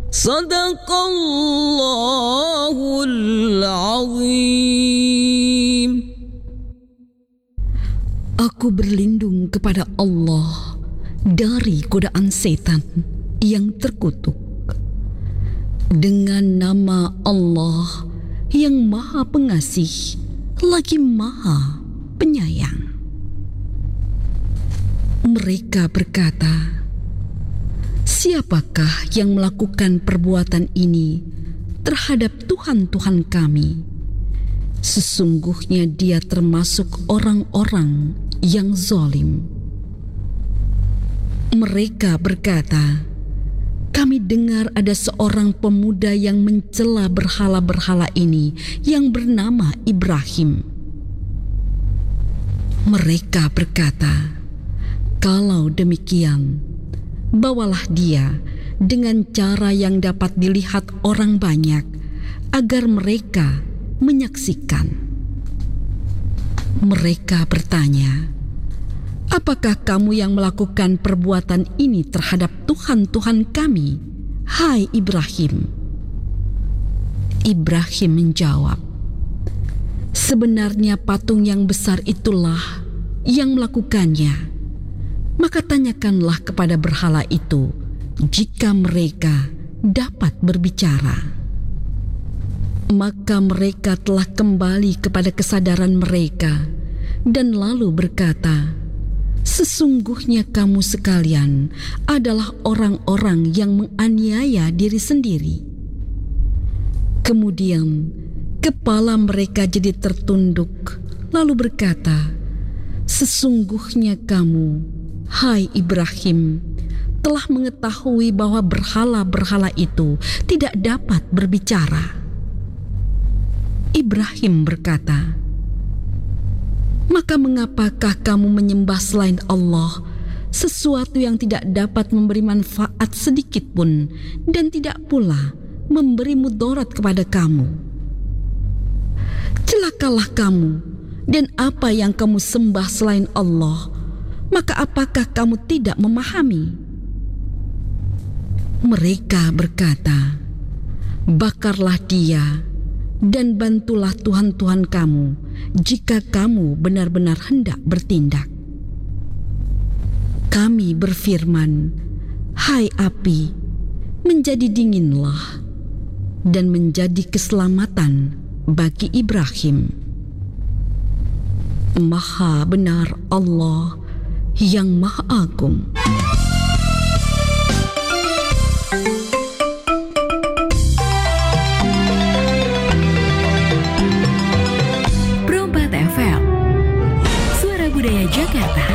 Sadaqallahul azim. Aku berlindung kepada Allah dari godaan setan yang terkutuk. Dengan nama Allah yang Maha Pengasih lagi Maha Penyayang. Mereka berkata, siapakah yang melakukan perbuatan ini terhadap Tuhan-Tuhan kami? Sesungguhnya dia termasuk orang-orang yang zalim. Mereka berkata, kami dengar ada seorang pemuda yang mencela berhala-berhala ini yang bernama Ibrahim. Mereka berkata, kalau demikian, bawalah dia dengan cara yang dapat dilihat orang banyak agar mereka menyaksikan. Mereka bertanya, apakah kamu yang melakukan perbuatan ini terhadap Tuhan-Tuhan kami, hai Ibrahim? Ibrahim menjawab, sebenarnya patung yang besar itulah yang melakukannya. Maka tanyakanlah kepada berhala itu jika mereka dapat berbicara. Maka mereka telah kembali kepada kesadaran mereka dan lalu berkata, sesungguhnya kamu sekalian adalah orang-orang yang menganiaya diri sendiri. Kemudian kepala mereka jadi tertunduk lalu berkata, sesungguhnya kamu, hai Ibrahim, telah mengetahui bahwa berhala-berhala itu tidak dapat berbicara. Ibrahim berkata, maka mengapakah kamu menyembah selain Allah sesuatu yang tidak dapat memberi manfaat sedikit pun dan tidak pula memberi mudarat kepada kamu? Celakalah kamu dan apa yang kamu sembah selain Allah, maka apakah kamu tidak memahami? Mereka berkata, bakarlah dia dan bantulah Tuhan-Tuhan kamu jika kamu benar-benar hendak bertindak. Kami berfirman, hai api, menjadi dinginlah dan menjadi keselamatan bagi Ibrahim. Maha benar Allah yang Maha Agung. Budaya Jakarta.